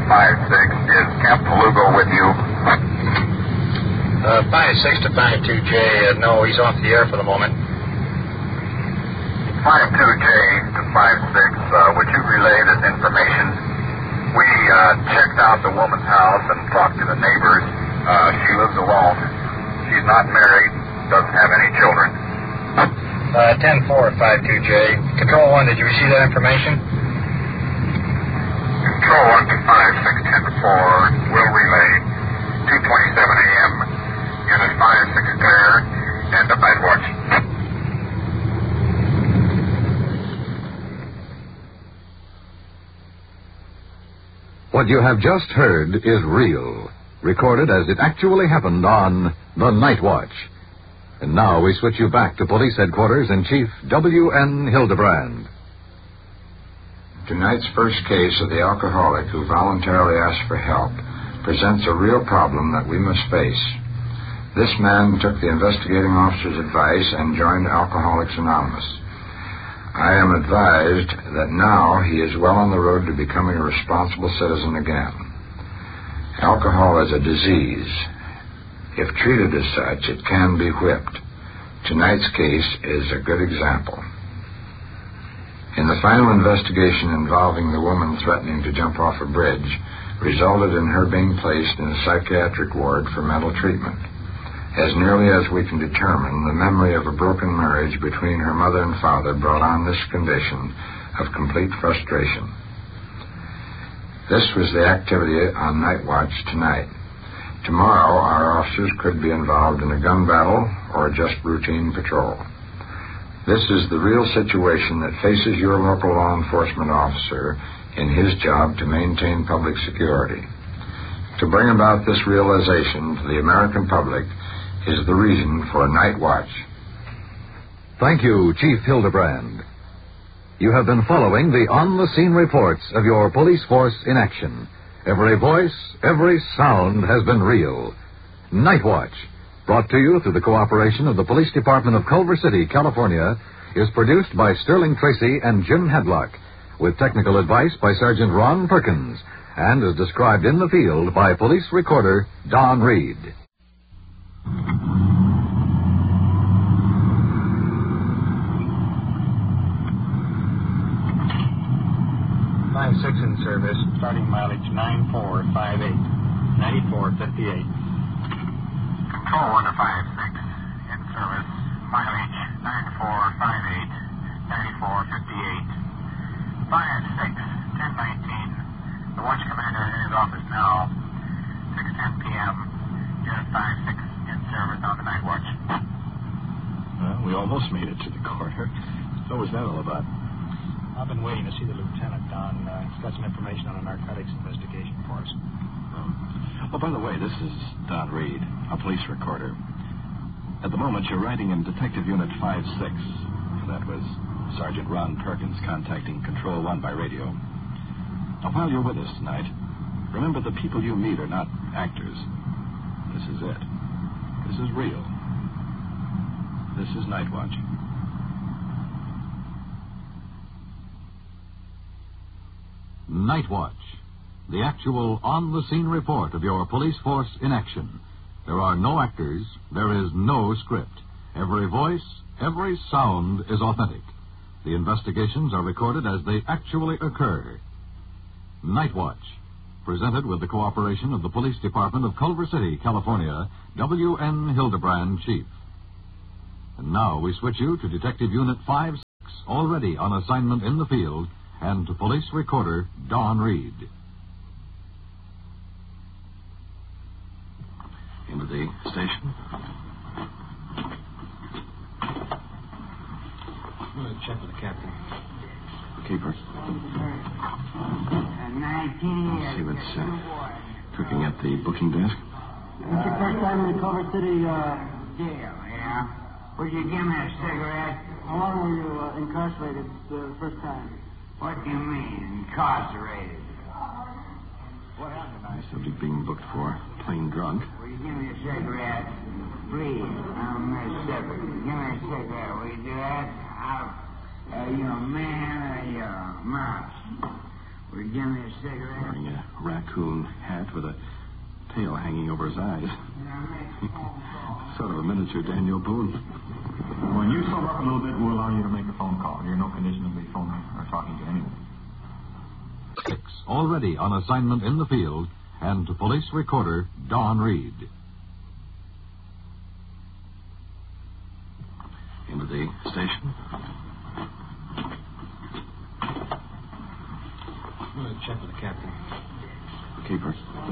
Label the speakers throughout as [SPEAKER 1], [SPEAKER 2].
[SPEAKER 1] Is Captain Lugo with you?
[SPEAKER 2] 5-6 to 5-2J. No, he's off the air for the moment.
[SPEAKER 1] 5-2J to 5-6. Would you relay this information? We checked out the woman's house and talked to the neighbors. She lives alone. She's not married, doesn't have any children.
[SPEAKER 2] 10-4 at 5-2J. Control 1, did you receive that information?
[SPEAKER 1] Control 1 to 5-6-10-4 will relay 2:27 a.m. Unit 5-6 clear and the night watch.
[SPEAKER 3] What you have just heard is real, recorded as it actually happened on The Night Watch. And now we switch you back to Police Headquarters in Chief W.N. Hildebrand.
[SPEAKER 4] Tonight's first case of the alcoholic who voluntarily asked for help presents a real problem that we must face. This man took the investigating officer's advice and joined Alcoholics Anonymous. I am advised that now he is well on the road to becoming a responsible citizen again. Alcohol is a disease. If treated as such, it can be whipped. Tonight's case is a good example. In the final investigation involving the woman threatening to jump off a bridge, resulted in her being placed in a psychiatric ward for mental treatment. As nearly as we can determine, the memory of a broken marriage between her mother and father brought on this condition of complete frustration. This was the activity on Night Watch tonight. Tomorrow, our officers could be involved in a gun battle or just routine patrol. This is the real situation that faces your local law enforcement officer in his job to maintain public security. To bring about this realization to the American public is the reason for Night Watch.
[SPEAKER 3] Thank you, Chief Hildebrand. You have been following the on-the-scene reports of your police force in action. Every voice, every sound has been real. Night Watch, brought to you through the cooperation of the Police Department of Culver City, California, is produced by Sterling Tracy and Jim Hadlock, with technical advice by Sergeant Ron Perkins, and is described in the field by police recorder Don Reed.
[SPEAKER 2] 5-6 in service, starting mileage 9458, 9458.
[SPEAKER 1] Control 1 to 5-6 in service, mileage 9458, 9458. 5-6, 1019. The watch commander in his office now, 6:10 p.m. Unit 5-6 in service on the Night Watch.
[SPEAKER 5] Well, we almost made it to the corner. What was that all about?
[SPEAKER 2] I've been waiting to see the lieutenant, Don. He's got some information on a narcotics investigation for us.
[SPEAKER 5] Oh, by the way, this is Don Reed, a police recorder. At the moment, you're writing in Detective Unit 5-6. That was Sergeant Ron Perkins contacting Control 1 by radio. Now, while you're with us tonight, remember the people you meet are not actors. This is it. This is real. This is Night Watch.
[SPEAKER 3] Night Watch, the actual on-the-scene report of your police force in action. There are no actors. There is no script. Every voice, every sound is authentic. The investigations are recorded as they actually occur. Night Watch, presented with the cooperation of the Police Department of Culver City, California, W.N. Hildebrand, Chief. And now we switch you to Detective Unit 5-6, already on assignment in the field, and to police recorder Don Reed.
[SPEAKER 5] Into the station.
[SPEAKER 2] I'm going to check with the captain.
[SPEAKER 5] Keeper. Let's see what's cooking at the booking desk.
[SPEAKER 6] It's your first time in the Culver City jail, yeah? Would you give me a cigarette? How long were you incarcerated the first time? What do you mean, incarcerated? What happened tonight?
[SPEAKER 5] Subject being booked for plain drunk.
[SPEAKER 6] Will you give me a cigarette? Please, I'm Mississippi. Give me a cigarette, will you do that? Are you a man or are you a mouse? Will you give me a cigarette?
[SPEAKER 5] Wearing a raccoon hat with a tail hanging over his eyes. Sort of a miniature Daniel Boone.
[SPEAKER 2] When you sober up a little bit, we'll allow you to make a phone call. You're in no condition to be phoning or talking to anyone.
[SPEAKER 3] 6, already on assignment in the field, and police recorder Don Reed.
[SPEAKER 5] Into the station.
[SPEAKER 2] I'm going to check with the captain.
[SPEAKER 5] Keeper.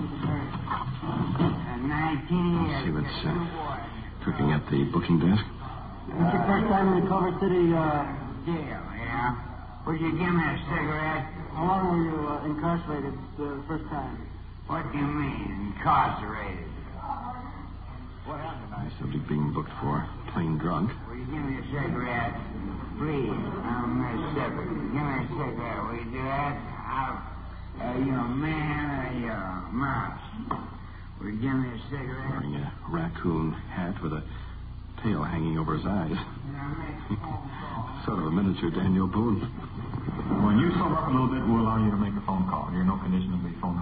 [SPEAKER 6] 19 years.
[SPEAKER 5] See what's cooking at the booking desk.
[SPEAKER 6] It's your first time in the Culver City jail, yeah? Would you give me a cigarette? How long were you incarcerated the first time? What do you mean, incarcerated? What happened tonight?
[SPEAKER 5] The subject being booked for plain drunk.
[SPEAKER 6] Will you give me a cigarette? Please, I'm Mississippi. Give me a cigarette, will you do that? Are you a man or are you a mouse? Will you give me a cigarette?
[SPEAKER 5] Wearing a raccoon hat with a tail hanging over his eyes. Sort of a miniature Daniel Boone.
[SPEAKER 2] When you sober up a little bit, we'll allow you to make a phone call. You're in no condition to be phoning.